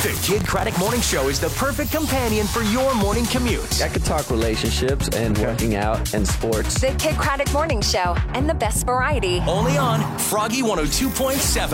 The Kid Craddock Morning Show is the perfect companion for your morning commute. I could talk relationships and working out and sports. The Kid Craddock Morning Show and the best variety. Only on Froggy 102.7.